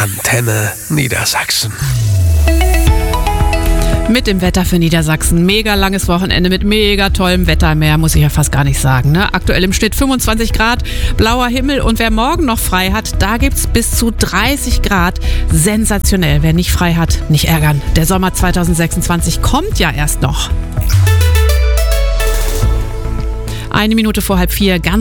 Antenne Niedersachsen. Mit dem Wetter für Niedersachsen. Mega langes Wochenende mit mega tollem Wetter. Mehr muss ich ja fast gar nicht sagen. Ne? Aktuell im Schnitt 25 Grad, blauer Himmel. Und wer morgen noch frei hat, da gibt's bis zu 30 Grad. Sensationell. Wer nicht frei hat, nicht ärgern. Der Sommer 2026 kommt ja erst noch. 1 Minute vor 3:30. Ganz